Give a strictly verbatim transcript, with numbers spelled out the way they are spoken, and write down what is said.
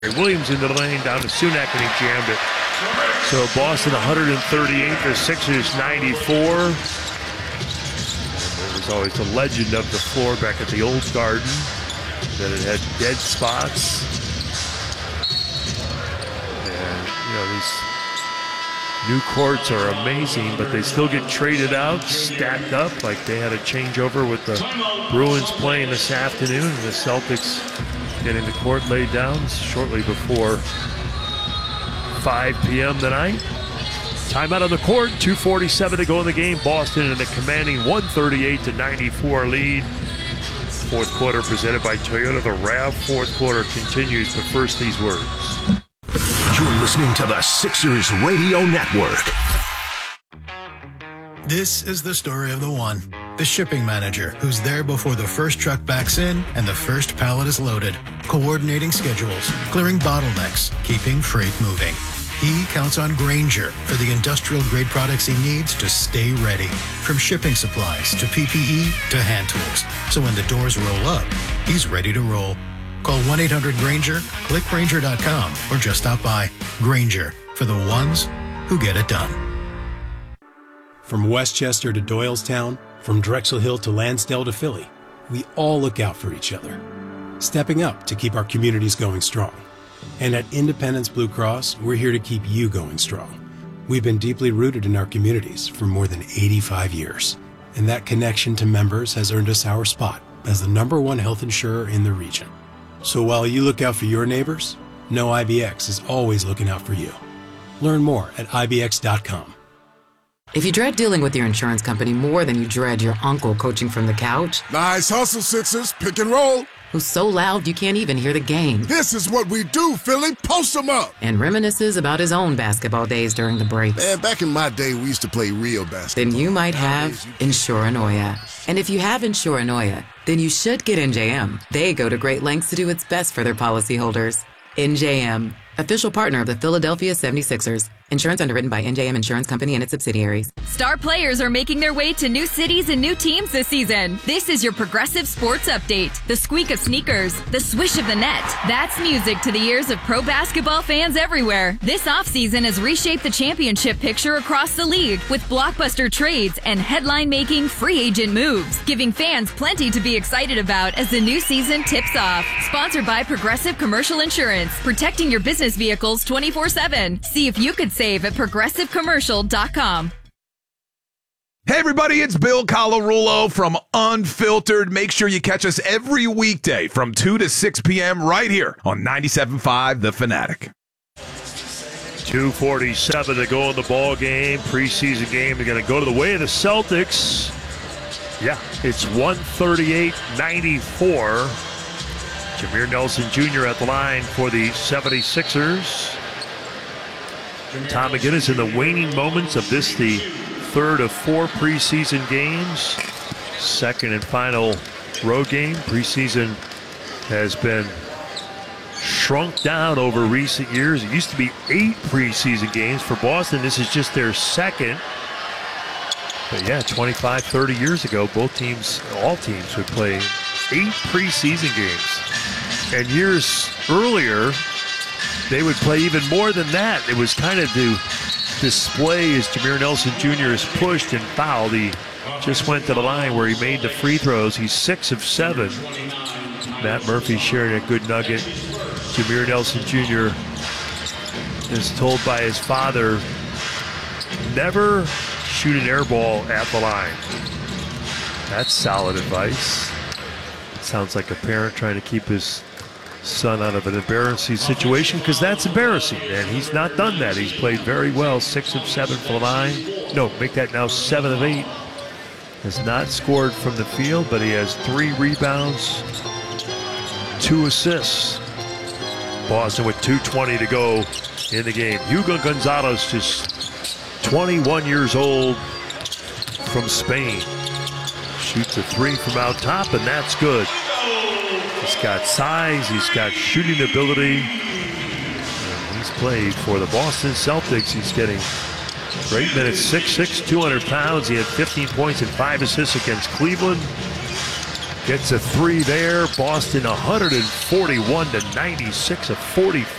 Williams into the lane, down to Sunak, and he jammed it. So Boston one thirty-eight, the Sixers ninety-four. There was always the legend of the floor back at the old Garden, that it had dead spots. And, you know, these new courts are amazing, but they still get traded out, stacked up, like they had a changeover with the Bruins playing this afternoon, and the Celtics getting the court laid down shortly before five p m tonight. Timeout on the court, two forty-seven to go in the game. Boston in a commanding one thirty-eight to ninety-four lead. Fourth quarter presented by Toyota. The RAV fourth quarter continues, but first these words. You're listening to the Sixers Radio Network. This is the story of the one. The shipping manager who's there before the first truck backs in and the first pallet is loaded, coordinating schedules, clearing bottlenecks, keeping freight moving. He counts on Grainger for the industrial-grade products he needs to stay ready, from shipping supplies to P P E to hand tools. So when the doors roll up, he's ready to roll. Call one eight hundred Grainger, click Grainger dot com, or just stop by. Grainger, for the ones who get it done. From Westchester to Doylestown, from Drexel Hill to Lansdale to Philly, we all look out for each other, stepping up to keep our communities going strong. And at Independence Blue Cross, we're here to keep you going strong. We've been deeply rooted in our communities for more than eighty-five years, and that connection to members has earned us our spot as the number one health insurer in the region. So while you look out for your neighbors, know I B X is always looking out for you. Learn more at I B X dot com. If you dread dealing with your insurance company more than you dread your uncle coaching from the couch, nice hustle, Sixers. Pick and roll. Who's so loud you can't even hear the game. This is what we do, Philly. Post them up. And reminisces about his own basketball days during the breaks. Man, back in my day, we used to play real basketball. Then you might have Insuranoia. And if you have Insuranoia, then you should get N J M. They go to great lengths to do its best for their policyholders. N J M, official partner of the Philadelphia seventy-sixers. Insurance underwritten by N J M Insurance Company and its subsidiaries. Star players are making their way to new cities and new teams this season. This is your Progressive Sports Update. The squeak of sneakers, the swish of the net. That's music to the ears of pro basketball fans everywhere. This offseason has reshaped the championship picture across the league with blockbuster trades and headline-making free agent moves, giving fans plenty to be excited about as the new season tips off. Sponsored by Progressive Commercial Insurance, protecting your business vehicles twenty-four seven. See if you could save at progressive commercial dot com. Hey everybody, it's Bill Colarulo from Unfiltered. Make sure you catch us every weekday from two to six p m right here on ninety-seven point five The Fanatic. two forty-seven to go in the ball game. Preseason game. They're going to go to the way of the Celtics. Yeah, it's one thirty-eight ninety-four. Jameer Nelson Junior at the line for the seventy-sixers. Tom McGinnis in the waning moments of this, the third of four preseason games. Second and final road game. Preseason has been shrunk down over recent years. It used to be eight preseason games for Boston. This is just their second. But yeah, twenty-five, thirty years ago, both teams, all teams would play eight preseason games. And years earlier, they would play even more than that. It was kind of to display as Jameer Nelson Junior is pushed and fouled. He just went to the line where he made the free throws. He's six of seven. Matt Murphy sharing a good nugget. Jameer Nelson Junior is told by his father, never shoot an air ball at the line. That's solid advice. Sounds like a parent trying to keep his son out of an embarrassing situation, because that's embarrassing, and he's not done that. He's played very well, six of seven for the line. No, make that now seven of eight. Has not scored from the field, but he has three rebounds, two assists. Boston with two twenty to go in the game. Hugo Gonzalez, just twenty-one years old, from Spain. Shoots a three from out top, and that's good. He's got size, he's got shooting ability. And he's played for the Boston Celtics. He's getting great minutes, six six, two hundred pounds. He had fifteen points and five assists against Cleveland. Gets a three there. Boston one forty-one to ninety-six, a forty-five.